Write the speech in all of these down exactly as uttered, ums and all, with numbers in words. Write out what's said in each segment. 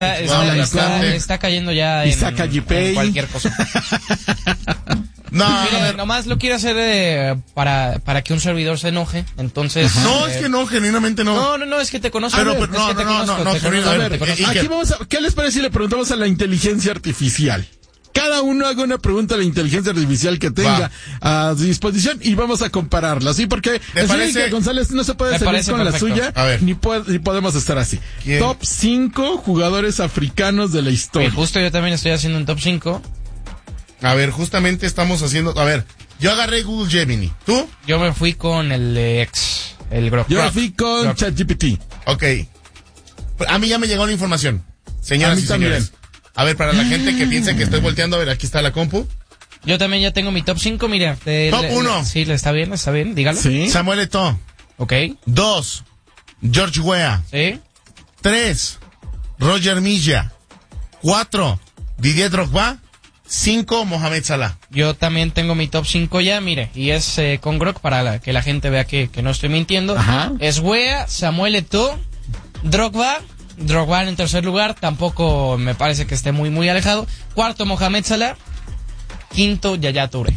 Está, no, está, está cayendo ya en, en cualquier cosa. No, Mire, nomás lo quiero hacer eh, para, para que un servidor se enoje, entonces... No, eh, es que no, genuinamente no. No, no, no, es que te conozco. Pero, ver, pero no, es que no, te no, conozco, no, te no, conozco, a ver, te conozco. Aquí vamos a, ¿qué les parece si le preguntamos a la inteligencia artificial? Cada uno haga una pregunta a la inteligencia artificial que tenga Va. a su disposición y vamos a compararla, ¿sí? Porque el parece? señor González no se puede salir con perfecto. la suya, A ver. ni, po- ni podemos estar así. ¿Quién? Top cinco jugadores africanos de la historia. Y justo yo también estoy haciendo un top cinco. A ver, justamente estamos haciendo... A ver, yo agarré Google Gemini. ¿Tú? Yo me fui con el eh, ex, el Grok. Yo Grok. fui con Grok. ChatGPT. Ok. A mí ya me llegó la información. Señoras A mí y también. señores. A ver, para la gente que piensa que estoy volteando, a ver, aquí está la compu. Yo también ya tengo mi top cinco, mira. de- Top le- uno. Sí, le está bien, está bien, dígalo. Sí. Samuel Eto'o. Ok, Dos, George Weah. sí. Tres, Roger Milla. Cuatro, Didier Drogba. Cinco, Mohamed Salah. Yo también tengo mi top cinco ya, mire. Y es eh, con Grok para la- que la gente vea que, que no estoy mintiendo. Ajá. Es Weah, Samuel Eto'o, Drogba. Drogba en tercer lugar, tampoco me parece que esté muy, muy alejado. Cuarto, Mohamed Salah. Quinto, Yaya Touré.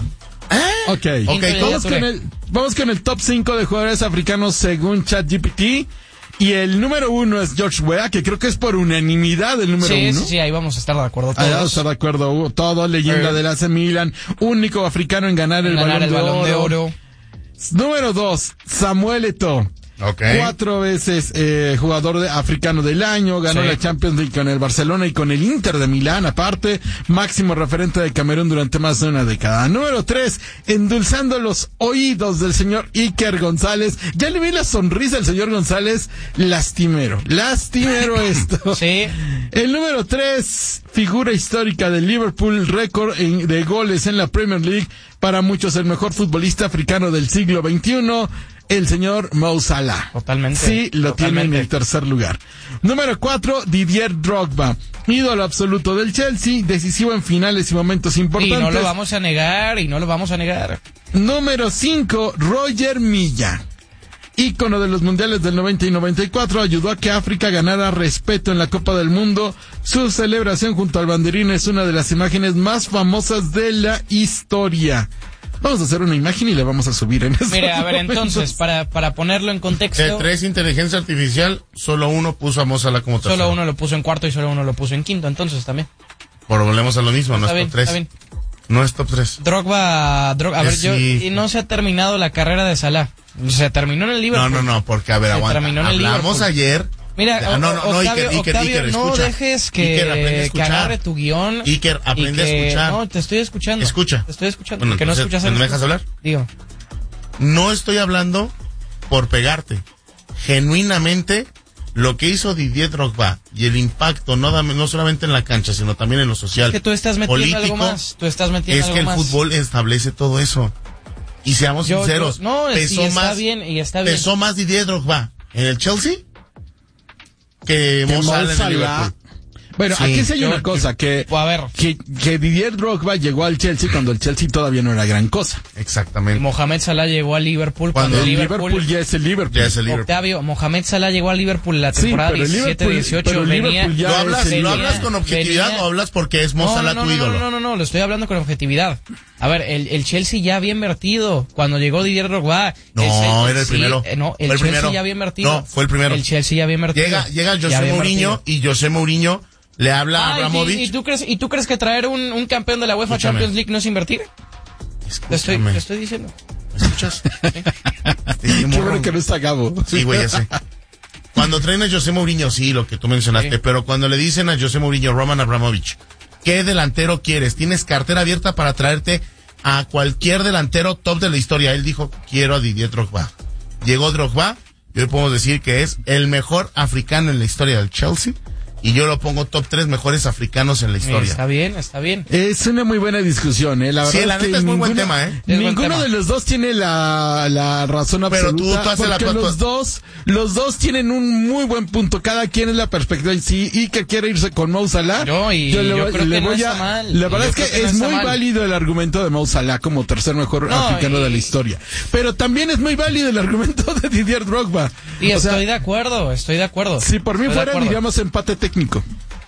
Ok, Ok, Quinto, vamos, Yaya con Touré. el, vamos con el top cinco de jugadores africanos según ChatGPT. Y el número uno es George Weah, que creo que es por unanimidad el número Sí, uno. sí, sí, ahí vamos a estar de acuerdo Ahí vamos a todos. estar de acuerdo, todo, leyenda Eh. del A C Milan, único africano en ganar, el, Ganar balón, el de balón de oro. oro. Número dos, Samuel Eto'o. Ok. Cuatro veces eh, jugador de, africano del año, ganó Sí. la Champions League con el Barcelona y con el Inter de Milán, aparte, máximo referente de Camerún durante más de una década. Número tres, endulzando los oídos del señor Iker González. Ya le vi la sonrisa al señor González, lastimero, lastimero esto. Sí. El número tres, figura histórica del Liverpool, récord en- de goles en la Premier League, para muchos el mejor futbolista africano del siglo veintiuno, el señor Mo Salah. Totalmente. Sí, lo Totalmente. tiene en el tercer lugar. Número cuatro, Didier Drogba, ídolo absoluto del Chelsea, decisivo en finales y momentos Y importantes. no lo vamos a negar, y no lo vamos a negar. Número cinco, Roger Milla, ícono de los mundiales del noventa y noventa y cuatro, ayudó a que África ganara respeto en la Copa del Mundo. Su celebración junto al banderín es una de las imágenes más famosas de la historia. Vamos a hacer una imagen y la vamos a subir en este Mire, a ver, entonces, para, para ponerlo en De contexto, tres inteligencia artificial, solo uno puso a Mo Salah como tercero. solo uno lo puso en cuarto y solo uno lo puso en quinto, entonces también. Pero volvemos a lo mismo, no Está es bien, top tres. está bien. No es top tres. Drogba, Drogba, a Que ver, yo, sí. y no se ha terminado la carrera de Salah. Se terminó en el Liverpool. No, no, no, porque a ver, Se aguanta. terminó en el Hablamos Liverpool. ayer. Mira, Ah, no, no, no, Octavio, Iker, Iker, Octavio, Iker, no escucha. dejes que, Iker, aprende a que escuchar. agarre tu guión. Iker, y aprende a que- escuchar. No, te estoy escuchando. Escucha. Te estoy escuchando. Bueno, porque no entonces, escuchas ¿me dejas hablar? Digo. No estoy hablando por pegarte. Genuinamente, lo que hizo Didier Drogba y el impacto, no, dame- no solamente en la cancha, sino también en lo social, Es que tú estás metiendo político, algo más. Tú estás metiendo es algo que el más. fútbol establece todo eso. Y seamos Yo- sinceros, yo- no, y pesó está más, bien, y está bien. pesó más Didier Drogba en el Chelsea que Que Mo Mo Salah en el Salah- Liverpool. Bueno, Sí. aquí sí hay Yo- una cosa, que, A ver, que, que Didier Drogba llegó al Chelsea cuando el Chelsea todavía no era gran cosa. Exactamente. Mohamed Salah llegó a Liverpool Cuando cuando, El el Liverpool, Liverpool... ya es el Liverpool. Ya es el Liverpool. Octavio, Mohamed Salah llegó a Liverpool la Sí, temporada pero el diecisiete Liverpool- dieciocho. pero el venía, Liverpool ya ¿Lo es hablas, el- ¿Lo hablas con objetividad venía- o hablas porque es Mo No, Salah no, tu no, ídolo? no, no, no, no, lo estoy hablando con objetividad. A ver, el, el Chelsea ya había invertido cuando llegó Didier Drogba. No, Chelsea- era el sí, primero. eh, no, el Fue el Chelsea primero. ya había invertido. No, fue el primero. El Chelsea ya había invertido. Llega, llega Ya José había Mourinho invertido. y José Mourinho le habla a Ah, y- Abramovich. y, tú crees, ¿Y tú crees que traer un, un campeón de la UEFA Escúchame. Champions League no es invertir? Te estoy, Escúchame. te estoy diciendo. ¿Me escuchas? Este, Qué morro. bueno que no está Gabo. Sí, güey, ya sé. Cuando traen a José Mourinho, sí, lo que tú mencionaste, Sí. pero cuando le dicen a José Mourinho, Roman Abramovich, ¿qué delantero quieres? Tienes cartera abierta para traerte a cualquier delantero top de la historia. Él dijo, quiero a Didier Drogba. Llegó Drogba, y hoy podemos decir que es el mejor africano en la historia del Chelsea, y yo lo pongo top tres mejores africanos en la historia. Está bien, está bien. Es una muy buena discusión, ¿eh? La verdad Sí, la es que neta es muy buen ninguno- tema, ¿eh? Es buen Ninguno tema. de los dos tiene la, la razón Pero absoluta. tú- tú haces la- porque tú- los dos, los dos tienen un muy buen punto. Cada quien es la perspectiva. Y si Iker quiere irse con Mo Salah, No, y le yo voy- creo le que no voy a- está mal. La verdad Yo es que, creo que no es está muy mal. válido el argumento de Mo Salah como tercer mejor No, africano y- de la historia. Pero también es muy válido el argumento de Didier Drogba. Y O sea, estoy de acuerdo, estoy de acuerdo. si por mí Estoy de fuera, acuerdo. diríamos empate técnico.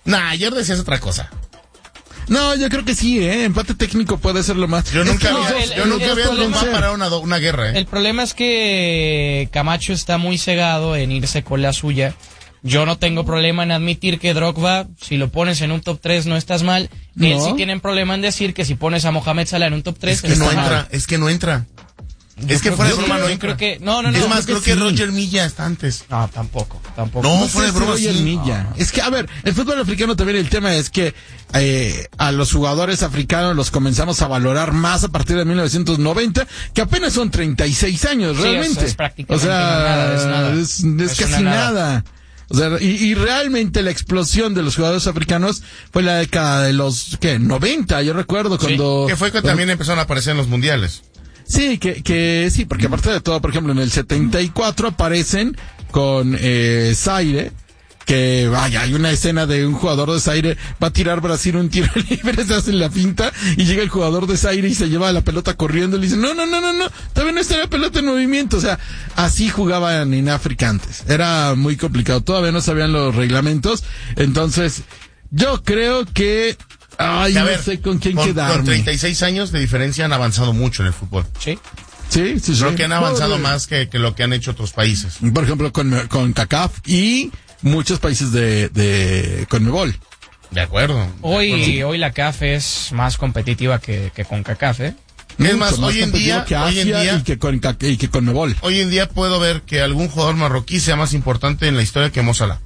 Nah, ayer decías otra cosa. No, yo creo que sí, ¿eh? Empate técnico puede ser lo más. Yo nunca no, había, el- yo el- nunca el había problema- Drogba para una, do- una guerra, ¿eh? El problema es que Camacho está muy cegado en irse con la suya. Yo no tengo problema en admitir que Drogba, si lo pones en un top tres, no estás mal. Él No. sí tiene problema en decir que si pones a Mohamed Salah en un top tres, Es que no está mal. entra, es que no entra. Es que Yo fuera de creo- broma no yo entra. creo que no, no, no. Es más, creo que sí. Roger Milla está antes. No, tampoco, tampoco. No, No fuera sé de si broma Roger sí. Milla. Es que, a ver, el fútbol africano también el tema es que eh, a los jugadores africanos los comenzamos a valorar más a partir de mil novecientos noventa, que apenas son treinta y seis años, Sí, realmente. es- es prácticamente o sea, nada, es nada. es, es Es casi una nada. nada. O sea, y, y realmente la explosión de los jugadores africanos fue la década de los, ¿qué? noventa, yo recuerdo cuando... Que fue que también empezaron a aparecer en los mundiales. Sí, que, que sí, porque aparte de todo, por ejemplo, en el setenta y cuatro aparecen con eh, Zaire, que vaya, hay una escena de un jugador de Zaire, va a tirar Brasil un tiro libre, se hace la finta, y llega el jugador de Zaire y se lleva la pelota corriendo y le dice, no, no, no, no, no, todavía no está la pelota en movimiento. O sea, así jugaban en África antes. Era muy complicado, todavía no sabían los reglamentos. Entonces, yo creo que... Ay, Que, a no ver, sé con quién con, quedarme. con treinta y seis años de diferencia han avanzado mucho en el fútbol. Sí. Sí, sí, sí. Creo que han avanzado Por- más que, que lo que han hecho otros países. Por ejemplo, con, con CACAF y muchos países de, de CONMEBOL. De acuerdo. de Hoy, acuerdo. hoy la C A F es más competitiva que, que con CACAF, ¿eh? Es Mucho más, hoy en competitivo día, que hoy en Asia día, y que con Ca- y que CONMEBOL. hoy en día puedo ver que algún jugador marroquí sea más importante en la historia que Mo Salah.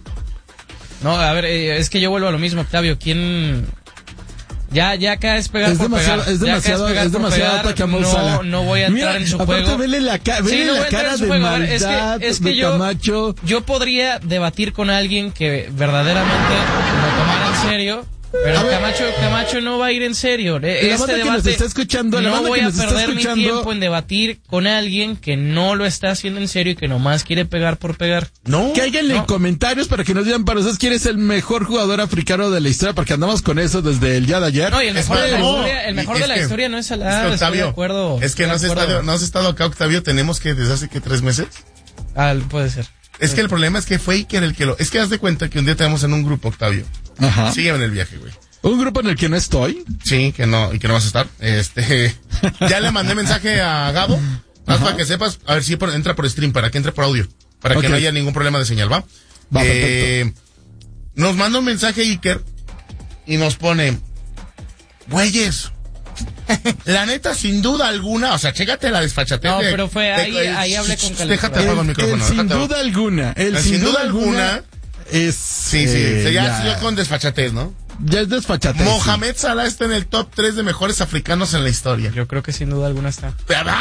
No, a ver, eh, es que yo vuelvo a lo mismo, Octavio. ¿Quién...? Ya, ya acá es pegar Es por demasiado, pegar. es Ya acá demasiado, pegar es por demasiado pegar. ataque a Mo no, Salah. no voy a entrar Mira, en su aparte juego. vele la, ca- vele Sí, no voy la a entrar cara en su de juego. A ver, es que- maldad es que de yo- Camacho. Yo podría debatir con alguien que verdaderamente lo tomara en serio, pero A ver. Camacho, Camacho no va a ir en serio. E- La Este banda que nos debate está escuchando, la no banda voy que a nos está perder mi escuchando- tiempo en debatir con alguien que no lo está haciendo en serio y que nomás quiere pegar por pegar. No. Que háganle en No. comentarios para que nos digan para ustedes quién es el mejor jugador africano de la historia, porque andamos con eso desde el día de ayer. No, y el Es mejor, de la más, no. historia, el mejor Es de la que- historia no es Salah, Es que, estoy Octavio, de acuerdo. es que estoy no has, de acuerdo. estado, no has estado acá, Octavio. Tenemos que desde hace que tres meses. Ah, puede ser. Es que el problema es que fue Iker el que lo. Es que haz de cuenta que un día tenemos en un grupo, Octavio. Ajá. Sígueme en el viaje, güey. Un grupo en el que no estoy. Sí, que no, y que no vas a estar. Este, ya le mandé mensaje a Gabo, más Ajá. para que sepas, a ver si por- entra por stream, para que entre por audio, para Ok. que no haya ningún problema de señal, ¿va? Va, Eh, nos manda un mensaje Iker y nos pone, güeyes, la neta, sin duda alguna, o sea, chécate la desfachatez. No, de- pero fue de- ahí- eh, ahí hablé con calentura. Déjate apago el El- micrófono. el sin déjate- duda alguna. El El sin, duda alguna. Es. Sí, sí, eh, ya, ya, yo con desfachatez, ¿no? ya es desfachatez. Mohamed Salah está en el top tres de mejores africanos en la historia. Yo creo que sin duda alguna está.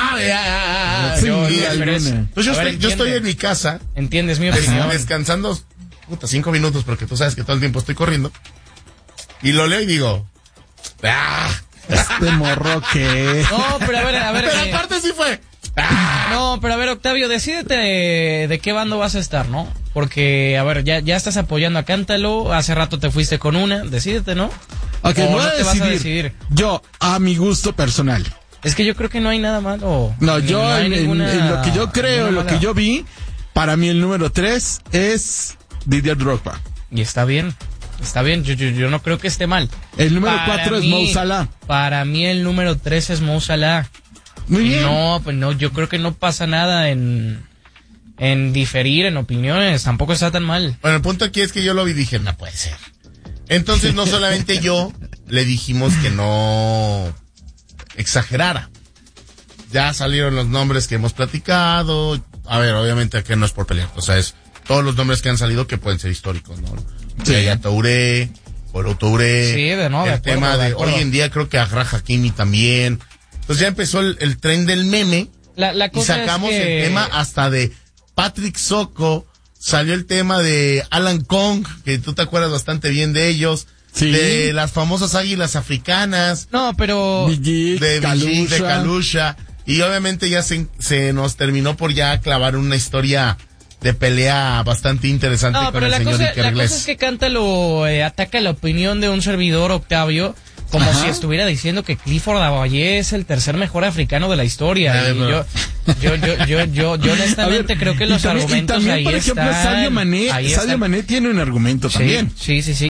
Sí, Sin duda mira, pero es- alguna. Pues yo, A ver, estoy, yo entiende. estoy en mi casa ¿Entiendes mi des- opinión? descansando puta, cinco minutos porque tú sabes que todo el tiempo estoy corriendo. Y lo leo y digo, ¡ah! Este morro que. No, pero a ver, a ver. Pero eh, aparte sí fue. ¡Ah! No, pero a ver, Octavio, decídete de, de qué bando vas a estar, ¿no? Porque, a ver, ya, ya estás apoyando a Cántalo, hace rato te fuiste con una, decídete, ¿no? Ok, O voy no a te vas a decidir. decidir. Yo, a mi gusto personal. Es que yo creo que no hay nada malo. No, Ni- yo, hay en, en- ninguna- en lo que yo creo, en ninguna lo que mala. yo vi, para mí el número tres es Didier Drogba. Y está bien, está bien, yo, yo, yo no creo que esté mal. El número Para cuatro es mí- Mo Salah. Para mí el número tres es Mo Salah. Muy bien. No, pues no, yo creo que no pasa nada en, en diferir en opiniones, tampoco está tan mal. Bueno, el punto aquí es que yo lo vi y dije, no puede ser. Entonces no solamente yo le dijimos que no exagerara. Ya salieron los nombres que hemos platicado. A ver, obviamente que no es por pelear. O sea, es todos los nombres que han salido que pueden ser históricos, ¿no? Sí. Yaya Touré, Polo Touré. Sí, de- no, de el acuerdo, tema de de, acuerdo. hoy en día creo que Achraf Hakimi también. Entonces ya empezó el, el tren del meme. La, la Y cosa sacamos es que... el tema hasta de Patrick Soko, salió el tema de Alan Kong, que tú te acuerdas bastante bien de ellos, Sí. de las famosas águilas africanas, No, pero... Bijik, de Bijik, de Kalusha. Kalusha, y obviamente ya se, se nos terminó por ya clavar una historia de pelea bastante interesante No, con pero el la señor cosa, Iker la cosa Iglesias. es que Cántalo eh, ataca la opinión de un servidor, Octavio, como Ajá. si estuviera diciendo que Clifford Aboye es el tercer mejor africano de la historia. A ver, Y pero- yo, yo, yo, yo, yo, yo honestamente A ver, creo que y los también- argumentos y también, ahí por ejemplo, están. Sadio Mané, ahí Sadio están. Mané tiene un argumento Sí, también. sí, sí, sí.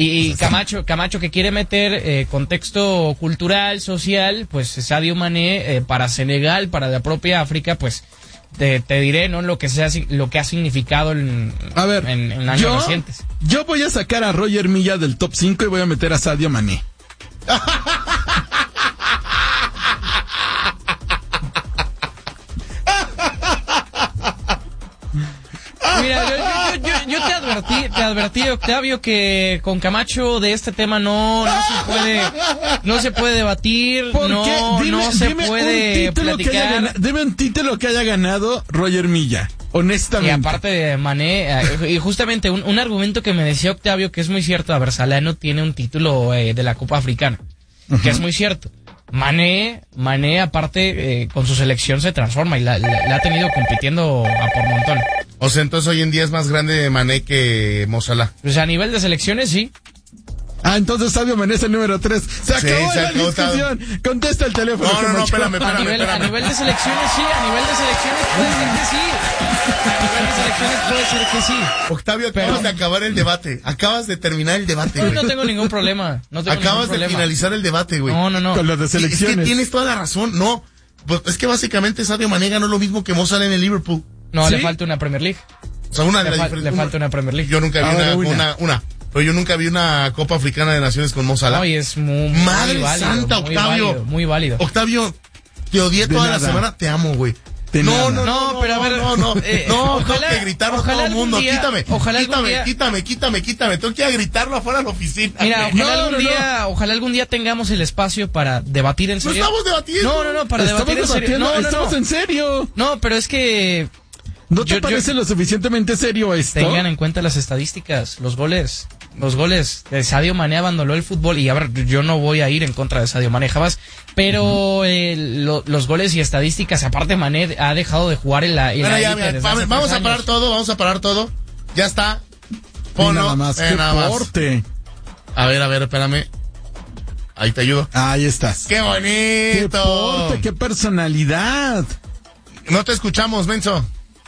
Y Camacho, Camacho que quiere meter eh, contexto cultural, social, pues Sadio Mané eh, para Senegal, para la propia África, pues te, te diré, ¿no? Lo que sea, lo que ha significado en, a ver, en, en años yo, recientes. Yo voy a sacar a Roger Milla del top cinco y voy a meter a Sadio Mané. Mira, yo, yo, yo, yo te advertí, te advertí, Octavio, que con Camacho de este tema no, no se puede, no se puede debatir, no, dime, no se puede platicar. Dime un título que haya ganado Roger Milla, honestamente. Y aparte de Mané, y justamente un, un argumento que me decía Octavio que es muy cierto, a ver, Salah no tiene un título eh, de la Copa Africana, uh-huh. que es muy cierto. Mané, Mané aparte eh, con su selección se transforma y la, la, la ha tenido compitiendo a por montón. O sea, entonces hoy en día es más grande Mané que Mo Salah. Pues a nivel de selecciones, sí. Ah, entonces Sadio Mané es el número tres. Se acabó sí, se la acabó discusión. Todo. Contesta el teléfono. No, no, no, espérame, espérame, a nivel, espérame. A nivel de selecciones, sí. A nivel de selecciones puede ser que sí. A nivel de selecciones puede ser que sí. Octavio, acabas Pero... de acabar el debate. Acabas de terminar el debate, güey. No tengo ningún problema. No tengo acabas ningún problema. de finalizar el debate, güey. No, no, no. Con los de selecciones. Es que tienes toda la razón. No. Pues es que básicamente Sadio Mané ganó lo mismo que Mo Salah en el Liverpool. No, ¿Sí? le falta una Premier League. O sea, una de le, la fal- le falta una Premier League. Yo nunca vi Ahora una, una. una, una, pero yo nunca vi una Copa Africana de Naciones con Mo Salah. No, y es muy, muy Madre válido, santa, muy Octavio. Válido, muy válido. Octavio, te odié De toda nada. la semana, te amo, güey. De No, nada. no, no, No, pero a ver, no, no, eh, no, ojalá- tengo que gritarlo a ojalá todo el mundo, algún día- quítame, ojalá algún quítame, día- quítame, quítame, quítame, tengo que ir a gritarlo afuera de la oficina. Mira, güey. ojalá No, algún no, día, ojalá algún día tengamos el espacio para debatir en No serio. estamos debatiendo. No, no, no, para Estamos debatir en serio. debatiendo, No, no, estamos no. en serio. No, pero es que ¿No te Yo- yo- parece lo suficientemente serio esto? tengan en cuenta las estadísticas, los goles, los goles. De Sadio Mané abandonó el fútbol y a ver, yo no voy a ir en contra de Sadio Mané jamás, pero uh-huh. eh, lo, los goles y estadísticas, aparte Mané ha dejado de jugar en la, en Bueno, la ya, élite mira, desde hace vamos tres a parar años. todo, vamos a parar todo. Ya está. Pono, nada más, eh, qué nada más. porte. A ver, a ver, espérame. Ahí te ayudo. Ahí estás. ¡Qué bonito! ¡Qué porte, qué personalidad! No te escuchamos, Menso.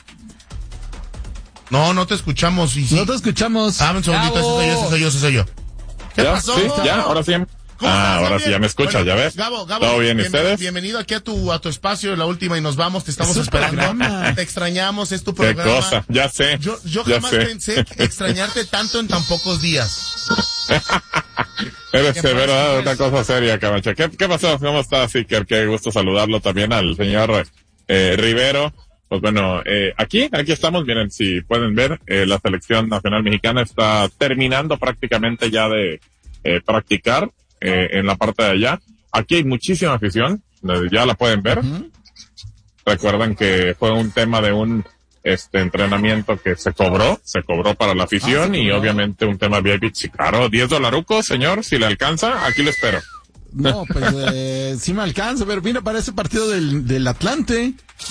No, no te escuchamos. Y sí. No te escuchamos. Ah, un segundito, ese soy yo, ese soy yo, ese soy yo. ¿Qué ¿Ya? pasó? Sí, ya, ahora sí. ¿Cómo Ah, estás, ahora Gabriel? sí ya me escucha, Bueno, ya ves. Gabo, Gabo, ¿Todo bien, bien- ustedes? Bienvenido aquí a tu a tu espacio, la última y nos vamos, te estamos Es un esperando. programa. Te extrañamos, es tu Qué programa. cosa, ya sé. Yo, yo ya jamás sé. pensé extrañarte tanto en tan pocos días. Eres ¿Qué severo, pasa, ¿eh? pues? Una cosa seria, Camacho. ¿Qué, ¿Qué pasó? ¿Cómo estás, Iker? Qué gusto saludarlo también al señor eh, Rivero. Pues bueno, eh, aquí, aquí estamos. Miren, si pueden ver, eh, la selección nacional mexicana está terminando prácticamente ya de eh, practicar eh, en la parte de allá. Aquí hay muchísima afición, eh, ya la pueden ver. Uh-huh. Recuerden que fue un tema de un este entrenamiento que se cobró, se cobró para la afición Ah, ¿se y cobró? obviamente un tema V I P. Sí, claro, diez dolarucos, señor, si le alcanza, aquí lo espero. No, pues eh, sí me alcanza. Pero mira, para ese partido del, del Atlante.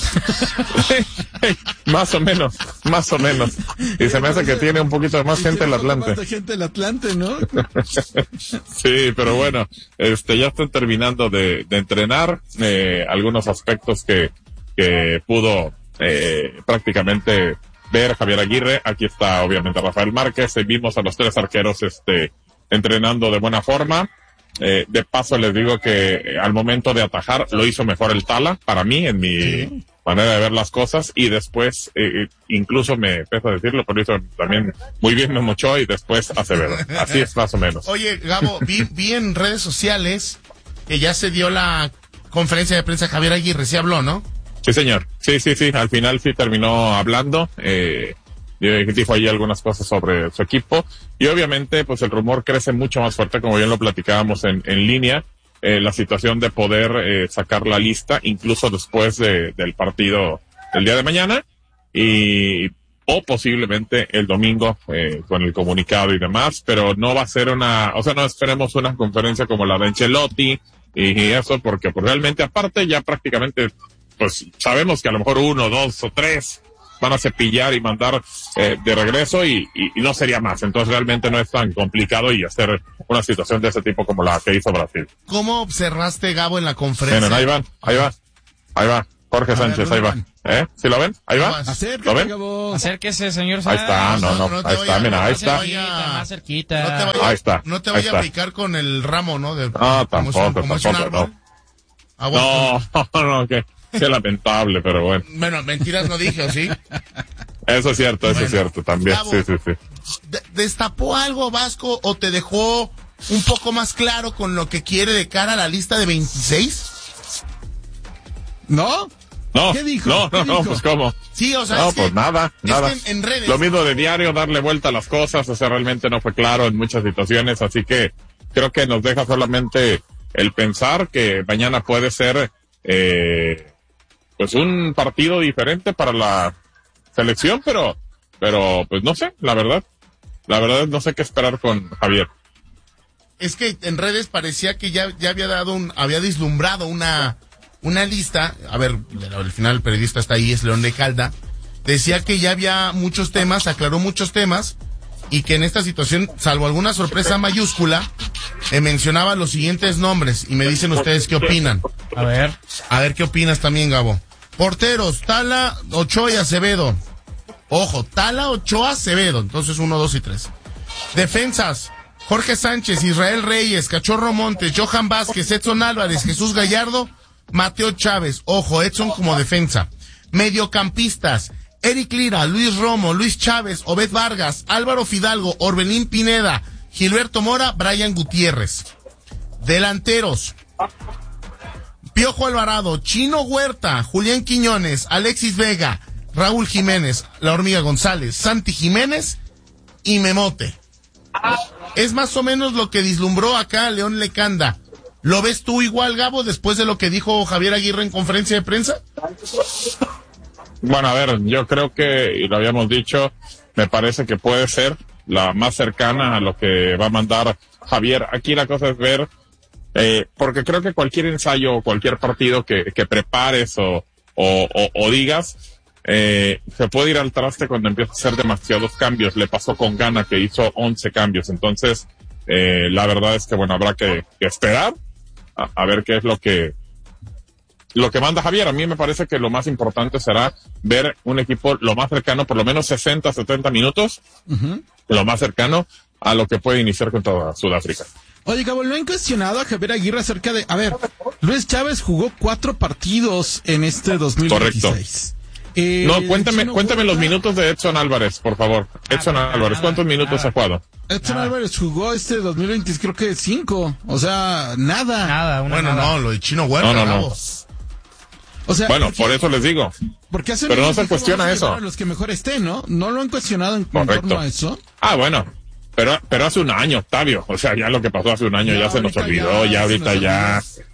Más o menos, más o menos. Y se me hace que tiene un poquito de más gente el Atlante. Más de gente el Atlante, ¿no? Sí, pero bueno, este, ya están terminando de, de entrenar, eh, algunos aspectos que, que pudo, eh, prácticamente ver Javier Aguirre. Aquí está obviamente Rafael Márquez, eh, vimos a los tres arqueros, este, entrenando de buena forma. Eh, de paso les digo que eh, al momento de atajar lo hizo mejor el Tala, para mí, en mi Sí. manera de ver las cosas, y después, eh, incluso me pesa decirlo, pero hizo también muy bien Memo Ochoa y después Acevedo. Así es más o menos. Oye, Gabo, vi, vi en redes sociales que ya se dio la conferencia de prensa Javier Aguirre, se habló, ¿no? Sí, señor. Sí, sí, sí. Al final sí terminó hablando. Eh, dijo ahí algunas cosas sobre su equipo. Y obviamente, pues el rumor crece mucho más fuerte, como bien lo platicábamos en, en línea. Eh, la situación de poder eh, sacar la lista, incluso después de, del partido del día de mañana. Y, o posiblemente el domingo, eh, con el comunicado y demás. Pero no va a ser una, o sea, no esperemos una conferencia como la de Ancelotti y, y eso, porque pues realmente aparte ya prácticamente, pues sabemos que a lo mejor uno, dos o tres van a cepillar y mandar eh, de regreso y, y, y no sería más. Entonces realmente no es tan complicado y hacer una situación de ese tipo como la que hizo Brasil. ¿Cómo cerraste, Gabo, en la conferencia? Miren, ahí van, ahí va, ahí va. Jorge Sánchez, ahí va. ¿Eh? ¿Sí lo ven? Ahí va. Acércate, ¿Lo ven? Gabo. Acérquese, señor Ahí está, no, no, no te ahí vaya- está, mira, ahí Más está. cerquita, más cerquita. No te vaya, Ahí está, no te ahí vaya a está. picar con el ramo, ¿no? De, No, como es un- tampoco, como es un tampoco, árbol. Ah, bueno, No, no, qué, qué lamentable, pero bueno. Bueno, mentiras no dije, ¿o sí? Eso es cierto, eso Bueno, es cierto también, Gabo. sí, sí, sí. De- ¿Destapó algo Vasco o te dejó un poco más claro con lo que quiere de cara a la lista de veintiséis? ¿No? No, ¿Qué dijo? no, ¿Qué no, no, dijo? pues cómo. Sí, o sea, No, es que, pues nada, es nada. que en, en redes... Lo mismo de diario, darle vuelta a las cosas, o sea, realmente no fue claro en muchas situaciones, así que creo que nos deja solamente el pensar que mañana puede ser, eh, pues un partido diferente para la selección, pero, pero, pues no sé, la verdad, la verdad no sé qué esperar con Javier. Es que en redes parecía que ya, ya había dado un, había vislumbrado una, una lista, a ver, al final el periodista está ahí, es León de Calda, decía que ya había muchos temas, aclaró muchos temas, y que en esta situación, salvo alguna sorpresa mayúscula, eh, mencionaba los siguientes nombres, y me dicen ustedes qué opinan. A ver. A ver qué opinas también, Gabo. Porteros, Tala, Ochoa y Acevedo. Ojo, Tala, Ochoa, Acevedo, entonces uno, dos y tres. Defensas, Jorge Sánchez, Israel Reyes, Cachorro Montes, Johan Vázquez, Edson Álvarez, Jesús Gallardo, Mateo Chávez. Ojo, Edson como defensa. Mediocampistas, Eric Lira, Luis Romo, Luis Chávez, Obed Vargas, Álvaro Fidalgo, Orbelín Pineda, Gilberto Mora, Brian Gutiérrez. Delanteros, Piojo Alvarado, Chino Huerta, Julián Quiñones, Alexis Vega, Raúl Jiménez, La Hormiga González, Santi Jiménez y Memote. Es más o menos lo que vislumbró acá León Lecanda. ¿Lo ves tú igual, Gabo, después de lo que dijo Javier Aguirre en conferencia de prensa? Bueno, a ver, yo creo que, y lo habíamos dicho, me parece que puede ser la más cercana a lo que va a mandar Javier. Aquí la cosa es ver, eh, porque creo que cualquier ensayo o cualquier partido que, que prepares o, o, o, o digas, eh, se puede ir al traste cuando empieza a hacer demasiados cambios. Le pasó con Ghana, que hizo once cambios. Entonces, eh, la verdad es que, bueno, habrá que, que esperar a, a ver qué es lo que, lo que manda Javier. A mí me parece que lo más importante será ver un equipo lo más cercano, por lo menos sesenta, setenta minutos, Uh-huh. lo más cercano a lo que puede iniciar contra Sudáfrica. Oye, Gabo, lo han cuestionado a Javier Aguirre acerca de... A ver, Luis Chávez jugó cuatro partidos en este dos mil veintiséis. Eh, No, cuéntame, Chino cuéntame los Huerta- minutos de Edson Álvarez, por favor. Edson nada, Álvarez, nada, ¿cuántos minutos nada. ha jugado? Edson Nada. Álvarez jugó este dos mil veinte, creo que cinco. O sea, nada. Nada, una Bueno, nada. no, lo de Chino Huerta, No, no, no. Gabo. O sea, Bueno, ¿por qué- por eso les digo. porque hace pero no meses se dijo, cuestiona vamos a eso. llevar a los que mejor estén, ¿no? No lo han cuestionado en, en Correcto. torno a eso. Ah, bueno. Pero, pero hace un año, Octavio. O sea, ya lo que pasó hace un año Ya ya, se nos ahorita olvidó, ya ya se ahorita nos ya. olvidó.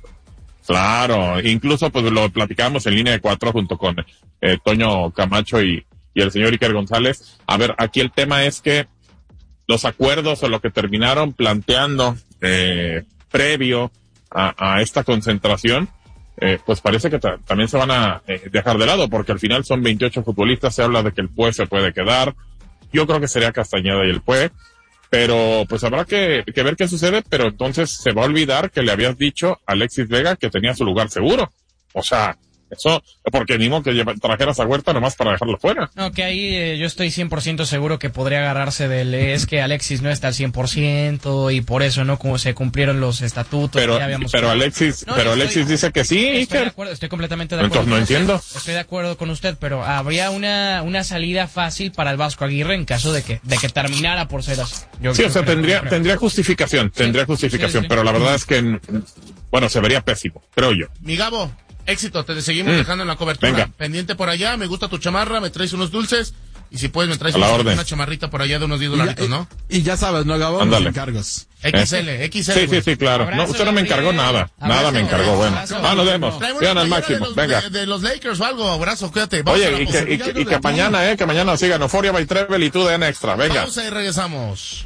Claro, incluso pues lo platicábamos en línea de cuatro junto con eh, Toño Camacho y, y el señor Iker González. A ver, aquí el tema es que los acuerdos o lo que terminaron planteando eh, previo a, a esta concentración, eh, pues parece que ta- también se van a eh, dejar de lado, porque al final son veintiocho futbolistas, se habla de que el P U E se puede quedar. Yo creo que sería Castañeda y el P U E, pero pues habrá que, que ver qué sucede, pero entonces se va a olvidar que le habías dicho a Alexis Vega que tenía su lugar seguro. O sea, eso, porque ni modo que lleva- trajeras a Huerta nomás para dejarlo fuera. No, que ahí eh, yo estoy cien por ciento seguro que podría agarrarse del... Es que Alexis no está al cien por ciento y por eso no como se cumplieron los estatutos. Pero, que habíamos pero quedado. Alexis, No, pero estoy- Alexis dice que sí, Estoy de Iker. acuerdo, estoy completamente de acuerdo. Entonces no con usted. entiendo. Estoy de acuerdo con usted, pero habría una, una salida fácil para el Vasco Aguirre en caso de que, de que terminara por ser así. Yo- Sí, yo o sea, creo- tendría, creo. tendría justificación, tendría justificación, sí, sí. pero la verdad es que, mm, bueno, se vería pésimo, creo yo. Mi Gabo, éxito, te seguimos Mm. dejando en la cobertura. Venga. Pendiente por allá, me gusta tu chamarra, me traes unos dulces, y si puedes me traes A la una, orden. una chamarrita por allá de unos diez Y ya, dolaritos, ¿no? y ya sabes, ¿no, Gabo? Ándale. Los encargos. X L, X L. Sí, sí, güey. sí, claro. Abrazo, No, usted no me encargó Gabriel. nada, Abrazo, nada me encargó, bueno. abrazo. Ah, nos vemos. Trae una Vean al playera máximo, de los, venga. De, de los Lakers o algo, abrazo, cuídate. Vamos a la Oye, y pausa. que, y que, y que mañana, eh, que mañana sigan Euforia by Treble y tú de N Extra, venga. Pausa y regresamos.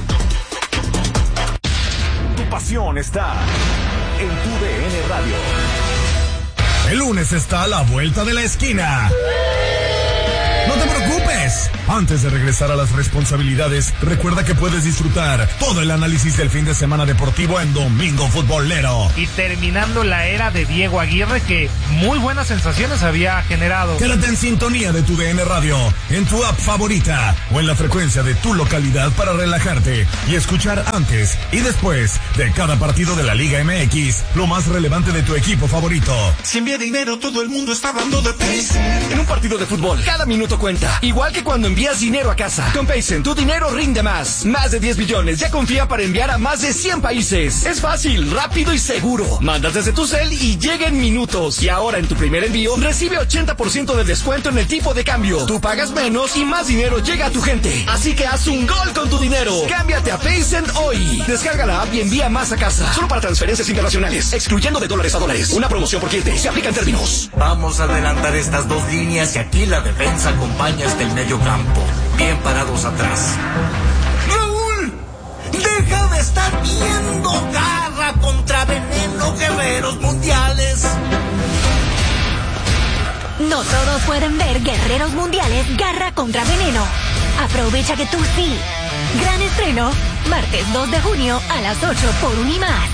Tu pasión está en tu D N Radio. El lunes está a la vuelta de la esquina. No te preocupes, vez. Antes de regresar a las responsabilidades, recuerda que puedes disfrutar todo el análisis del fin de semana deportivo en Domingo Futbolero. Y terminando la era de Diego Aguirre, que muy buenas sensaciones había generado. Quédate en sintonía de tu D N Radio, en tu app favorita o en la frecuencia de tu localidad para relajarte y escuchar antes y después de cada partido de la Liga M X lo más relevante de tu equipo favorito. Si envía dinero, todo el mundo está hablando de Paycen. En un partido de fútbol, cada minuto cuenta. Igual que cuando envías dinero a casa. Con Paycen, tu dinero rinde más. Más de diez billones ya confía para enviar a más de cien países. Es fácil, rápido y seguro. Mandas desde tu cel y llega en minutos. Y ahora en tu primer envío, recibe ochenta por ciento de descuento en el tipo de cambio. Tú pagas menos y más dinero llega a tu gente. Así que haz un gol con tu dinero. Cámbiate a Paycen hoy. Descarga la app y envía más a casa. Solo para transferencias internacionales, excluyendo de dólares a dólares. Una promoción por cliente. Se aplica en términos. Vamos a adelantar estas dos líneas y aquí la defensa acompaña hasta el medio campo. Bien parados atrás. ¡Raúl! ¡Deja de estar viendo! Garra contra Veneno, Guerreros Mundiales. No todos pueden ver Guerreros Mundiales Garra contra Veneno. Aprovecha que tú sí. Gran estreno, martes dos de junio a las ocho por Unimás.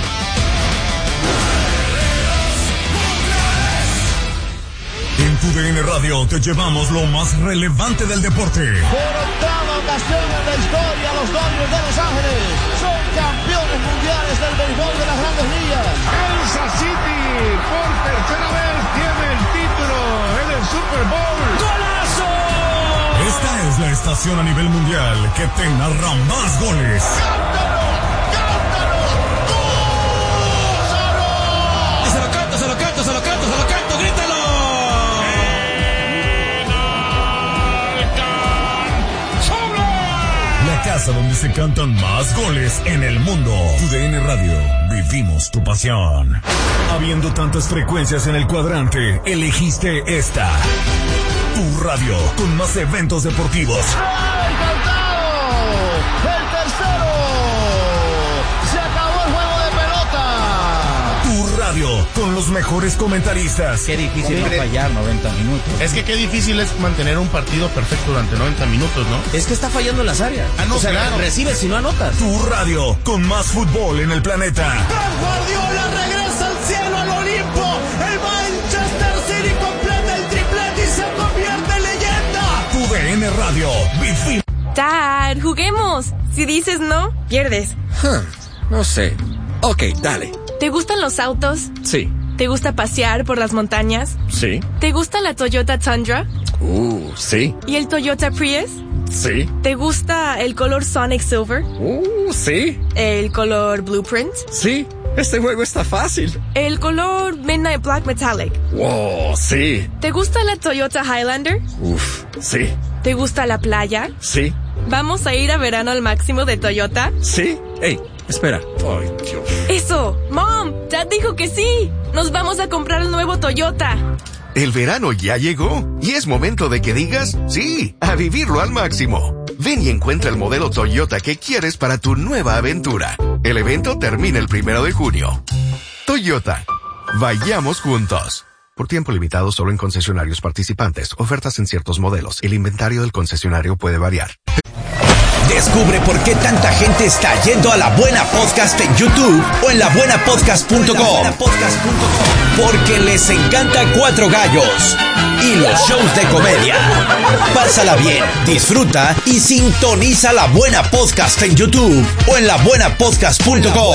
En tu D N Radio te llevamos lo más relevante del deporte. Por octava ocasión en la historia, los Dodgers de Los Ángeles son campeones mundiales del béisbol de las Grandes Ligas. Kansas City por tercera vez tiene el título en el Super Bowl. ¡Golazo! Esta es la estación a nivel mundial que te narra más goles. ¡Cántalo! ¡Cántalo! ¡Gózalo! Se lo canto, se lo canto, se lo canto, se lo canto, grítalo. La casa donde se cantan más goles en el mundo. Tu D N Radio, vivimos tu pasión. Habiendo tantas frecuencias en el cuadrante, elegiste esta. Tu radio, con más eventos deportivos. ¡Ay, faltado! ¡El tercero! ¡Se acabó el juego de pelota! Tu radio, con los mejores comentaristas. Qué difícil no fallar noventa minutos. Es que qué difícil es mantener un partido perfecto durante noventa minutos, ¿no? Es que está fallando en las áreas. Ah, no, o sea, claro. recibes si no anotas. Tu radio, con más fútbol en el planeta. Pep Guardiola regresa al cielo, al Olimpo. El Manchester City completa el triplete y se convierte en leyenda. Tu D N Radio, vivimos. Dad, juguemos. Si dices no, pierdes. Huh, no sé. Ok, dale. ¿Te gustan los autos? Sí. ¿Te gusta pasear por las montañas? Sí. ¿Te gusta la Toyota Tundra? Uh, sí. ¿Y el Toyota Prius? Sí. ¿Te gusta el color Sonic Silver? Uh, sí. ¿El color Blueprint? Sí. Este juego está fácil. ¿El color Midnight Black Metallic? Wow, sí. ¿Te gusta la Toyota Highlander? Uf, sí. ¿Te gusta la playa? Sí. ¿Vamos a ir a verano al máximo de Toyota? Sí. Ey, espera. Ay, Dios. ¡Eso! ¡Mom! Dad dijo que sí. Nos vamos a comprar el nuevo Toyota. El verano ya llegó y es momento de que digas sí, a vivirlo al máximo. Ven y encuentra el modelo Toyota que quieres para tu nueva aventura. El evento termina el primero de junio. Toyota. Vayamos juntos. Por tiempo limitado solo en concesionarios participantes. Ofertas en ciertos modelos. El inventario del concesionario puede variar. Descubre por qué tanta gente está yendo a La Buena Podcast en YouTube o en la buena podcast punto com. Porque les encanta Cuatro Gallos y los shows de comedia. Pásala bien, disfruta y sintoniza La Buena Podcast en YouTube o en la buena podcast punto com.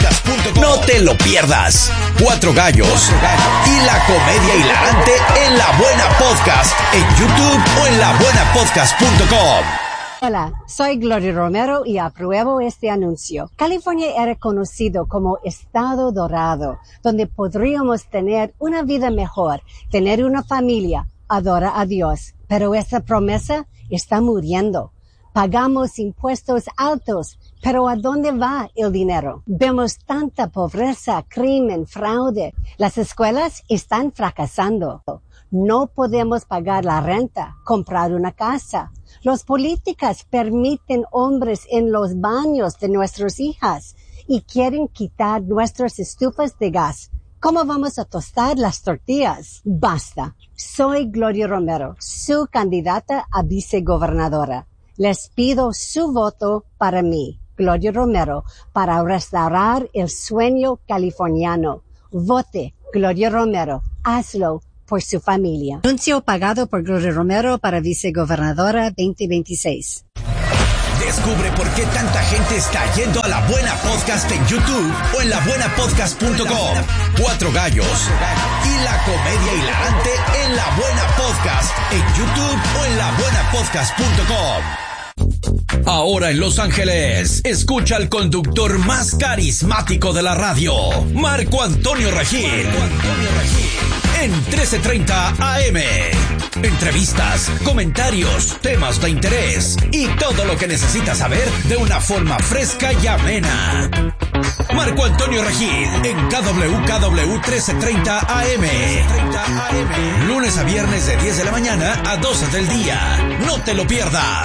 No te lo pierdas. Cuatro Gallos y la comedia hilarante en La Buena Podcast en YouTube o en la buena podcast punto com. Hola, soy Gloria Romero y apruebo este anuncio. California era conocido como Estado Dorado, donde podríamos tener una vida mejor, tener una familia, adorar a Dios. Pero esa promesa está muriendo. Pagamos impuestos altos, pero ¿a dónde va el dinero? Vemos tanta pobreza, crimen, fraude. Las escuelas están fracasando. No podemos pagar la renta, comprar una casa. Los políticos permiten hombres en los baños de nuestras hijas y quieren quitar nuestras estufas de gas. ¿Cómo vamos a tostar las tortillas? Basta. Soy Gloria Romero, su candidata a vicegobernadora. Les pido su voto para mí, Gloria Romero, para restaurar el sueño californiano. Vote, Gloria Romero. Hazlo por su familia. Anuncio pagado por Gloria Romero para vicegobernadora veinte veintiséis. Descubre por qué tanta gente está yendo a La Buena Podcast en YouTube o en la buena podcast punto com. Cuatro gallos y la comedia hilarante en La Buena Podcast en YouTube o en la buena podcast punto com. Ahora en Los Ángeles, escucha al conductor más carismático de la radio, Marco Antonio Regil. En trece treinta A M. Entrevistas, comentarios, temas de interés y todo lo que necesitas saber de una forma fresca y amena. Marco Antonio Regil en K W K W trece treinta A M. Lunes a viernes de diez de la mañana a doce del día. No te lo pierdas.